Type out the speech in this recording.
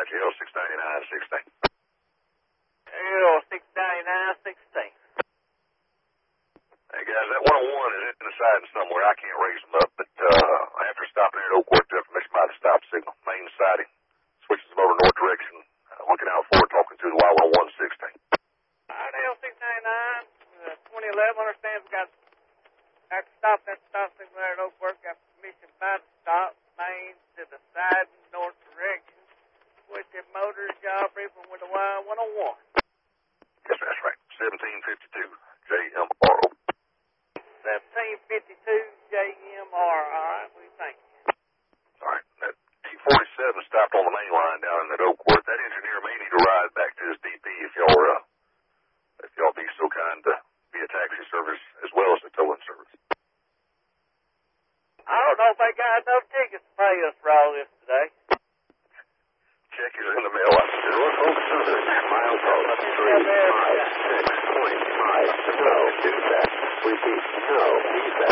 Roger, L699-16. L699-16. Hey, guys, that 101 is in the siding somewhere. I can't raise them up, but after stopping here at Oakwood, the information about the stop signal, main siding, switches them over north direction, looking out forward, talking to the Y101-16. All right, L699, 2011, understands we got, after stopping that stop signal there at Oakwood, got permission by the stop, main to the siding, north direction, switching motors, y'all briefing with the Y101. Yes, sir, that's right. 1752 JMRO. 1752 JMR. All right, we thank you. All right. That T-47 stopped on the main line down in that Oakwood. That engineer may need a ride back to his DP if y'all be so kind to be a taxi service as well as a towing service. I don't know if they got no tickets to pay us for all this today. Check is in the mail. Norfolk Southern, milepost 356.5. No, do that. Repeat, no, do that.